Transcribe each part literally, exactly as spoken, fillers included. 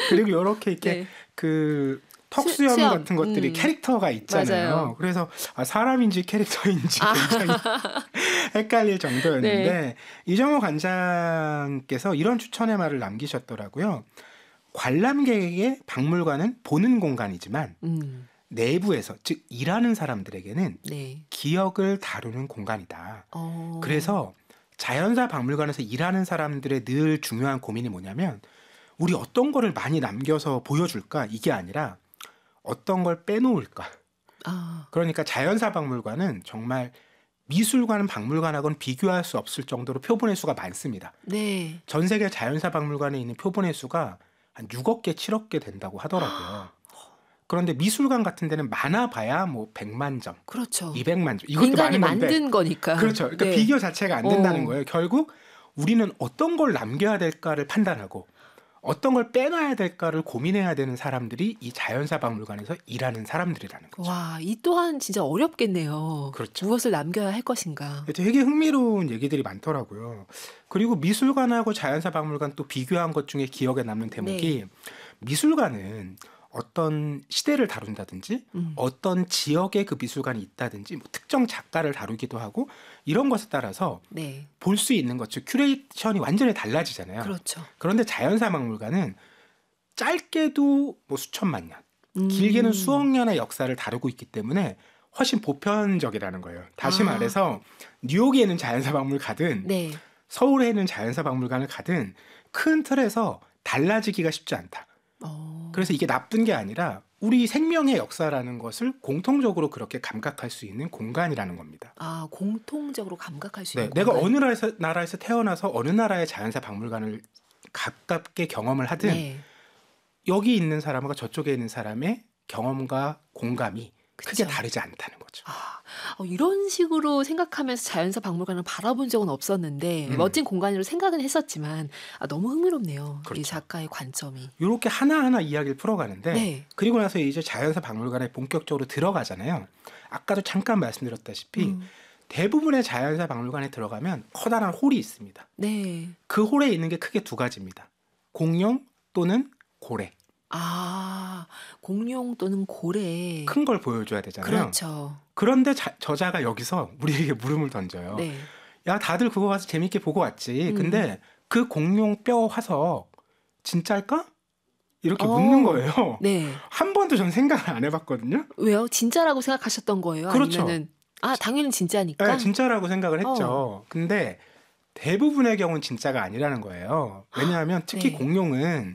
그리고 이렇게 이렇게 네. 그 턱수염 수염. 같은 것들이 음. 캐릭터가 있잖아요. 맞아요. 그래서 아, 사람인지 캐릭터인지 아. 굉장히 헷갈릴 정도였는데 네. 이정호 관장께서 이런 추천의 말을 남기셨더라고요. 관람객에게 박물관은 보는 공간이지만 음. 내부에서 즉 일하는 사람들에게는 네. 기억을 다루는 공간이다. 어. 그래서 자연사 박물관에서 일하는 사람들의 늘 중요한 고민이 뭐냐면 우리 어떤 거를 많이 남겨서 보여줄까 이게 아니라 어떤 걸 빼놓을까. 아. 그러니까 자연사 박물관은 정말 미술관 박물관하고는 비교할 수 없을 정도로 표본의 수가 많습니다. 네. 전 세계 자연사 박물관에 있는 표본의 수가 한 육억 개, 칠억 개 된다고 하더라고요. 그런데 미술관 같은 데는 많아봐야 뭐 백만 점, 그렇죠. 이백만 점. 이것도 인간이 많은 건데. 만든 거니까. 그렇죠. 그러니까 네. 비교 자체가 안 된다는 어. 거예요. 결국 우리는 어떤 걸 남겨야 될까를 판단하고 어떤 걸 빼놔야 될까를 고민해야 되는 사람들이 이 자연사 박물관에서 일하는 사람들이라는 거죠. 와, 이 또한 진짜 어렵겠네요. 그렇죠. 무엇을 남겨야 할 것인가. 되게 흥미로운 얘기들이 많더라고요. 그리고 미술관하고 자연사 박물관 또 비교한 것 중에 기억에 남는 대목이 네. 미술관은 어떤 시대를 다룬다든지 음. 어떤 지역에 그 미술관이 있다든지 뭐 특정 작가를 다루기도 하고 이런 것에 따라서 네. 볼 수 있는 것, 즉 큐레이션이 완전히 달라지잖아요. 그렇죠. 그런데 자연사 박물관은 짧게도 뭐 수천만 년, 음. 길게는 수억 년의 역사를 다루고 있기 때문에 훨씬 보편적이라는 거예요. 다시 아. 말해서 뉴욕에 있는 자연사 박물관 가든 네. 서울에 있는 자연사 박물관을 가든 큰 틀에서 달라지기가 쉽지 않다. 어. 그래서 이게 나쁜 게 아니라 우리 생명의 역사라는 것을 공통적으로 그렇게 감각할 수 있는 공간이라는 겁니다. 아, 공통적으로 감각할 수 네, 있는 내가 공간. 어느 나라에서, 나라에서 태어나서 어느 나라의 자연사 박물관을 가깝게 경험을 하든 네. 여기 있는 사람과 저쪽에 있는 사람의 경험과 공감이 그쵸. 크게 다르지 않다는 거죠. 아, 어, 이런 식으로 생각하면서 자연사 박물관을 바라본 적은 없었는데 음. 멋진 공간으로 생각은 했었지만 아, 너무 흥미롭네요. 그렇죠. 이 작가의 관점이. 이렇게 하나하나 이야기를 풀어가는데 네. 그리고 나서 이제 자연사 박물관에 본격적으로 들어가잖아요. 아까도 잠깐 말씀드렸다시피 음. 대부분의 자연사 박물관에 들어가면 커다란 홀이 있습니다. 네. 그 홀에 있는 게 크게 두 가지입니다. 공룡 또는 고래. 아, 공룡 또는 고래. 큰 걸 보여줘야 되잖아요. 그렇죠. 그런데 자, 저자가 여기서 우리에게 물음을 던져요. 네. 야, 다들 그거 가서 재밌게 보고 왔지. 음. 근데 그 공룡 뼈 화석 진짜일까? 이렇게 어. 묻는 거예요. 네. 한 번도 전 생각을 안 해봤거든요. 왜요? 진짜라고 생각하셨던 거예요? 그렇죠. 아니면은 아, 당연히 진짜니까. 네, 진짜라고 생각을 했죠. 어. 근데 대부분의 경우는 진짜가 아니라는 거예요. 왜냐하면 특히 네. 공룡은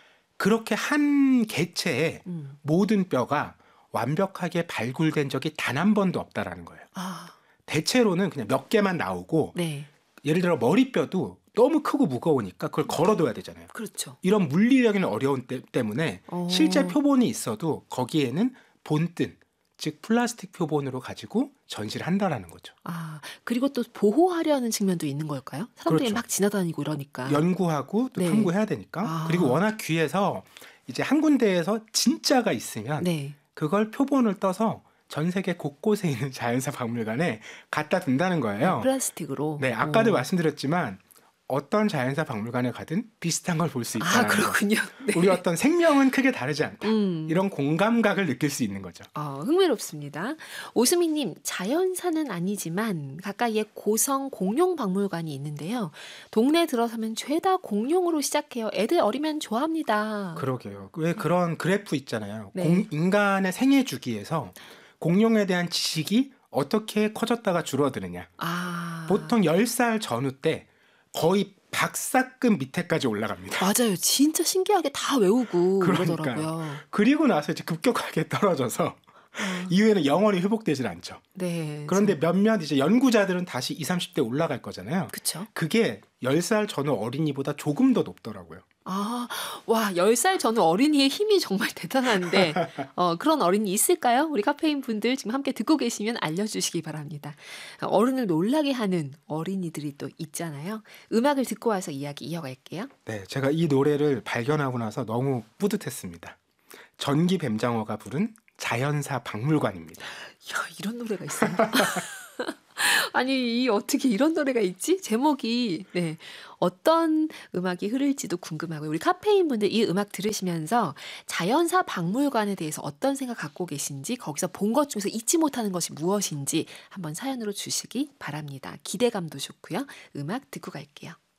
그렇게 한 개체의 음. 모든 뼈가 완벽하게 발굴된 적이 단 한 번도 없다라는 거예요. 아, 대체로는 그냥 몇 개만 나오고 네. 예를 들어 머리뼈도 너무 크고 무거우니까 그걸 걸어둬야 되잖아요. 그렇죠. 이런 물리적인 어려움 때, 때문에 어. 실제 표본이 있어도 거기에는 본뜬, 즉 플라스틱 표본으로 가지고 전시를 한다라는 거죠. 아, 그리고 또 보호하려는 측면도 있는 걸까요? 사람들이 그렇죠. 막 지나다니고 이러니까. 연구하고 또 네. 탐구해야 되니까. 아. 그리고 워낙 귀해서 이제 한 군데에서 진짜가 있으면 네. 그걸 표본을 떠서 전 세계 곳곳에 있는 자연사 박물관에 갖다 둔다는 거예요. 플라스틱으로. 네, 아까도 어. 말씀드렸지만 어떤 자연사 박물관에 가든 비슷한 걸 볼 수 아, 있다는 거. 그렇군요. 네. 우리 어떤 생명은 크게 다르지 않다. 음. 이런 공감각을 느낄 수 있는 거죠. 어, 흥미롭습니다. 오수미님, 자연사는 아니지만 가까이에 고성 공룡 박물관이 있는데요. 동네 들어서면 죄다 공룡으로 시작해요. 애들 어리면 좋아합니다. 그러게요. 왜 그런 그래프 있잖아요. 네. 공, 인간의 생애 주기에서 공룡에 대한 지식이 어떻게 커졌다가 줄어드느냐. 아, 보통 열 살 전후 때 거의 박사급 밑에까지 올라갑니다. 맞아요. 진짜 신기하게 다 외우고 그러니까요. 그러더라고요. 그리고 나서 이제 급격하게 떨어져서 어, 이후에는 영원히 회복되질 않죠. 네. 그런데 몇몇 이제 연구자들은 다시 이십, 삼십 대 올라갈 거잖아요. 그쵸? 그게 열 살 전후 어린이보다 조금 더 높더라고요. 아, 와, 열 살 전후 어린이의 힘이 정말 대단한데, 어, 그런 어린이 있을까요? 우리 카페인 분들 지금 함께 듣고 계시면 알려주시기 바랍니다. 어른을 놀라게 하는 어린이들이 또 있잖아요. 음악을 듣고 와서 이야기 이어갈게요. 네, 제가 이 노래를 발견하고 나서 너무 뿌듯했습니다. 전기 뱀장어가 부른 자연사 박물관입니다. 야, 이런 노래가 있어요. 아니 이 어떻게 이런 노래가 있지? 제목이 네. 어떤 음악이 흐를지도 궁금하고요. 우리 카페인 분들 이 음악 들으시면서 자연사 박물관에 대해서 어떤 생각 갖고 계신지 거기서 본 것 중에서 잊지 못하는 것이 무엇인지 한번 사연으로 주시기 바랍니다. 기대감도 좋고요. 음악 듣고 갈게요.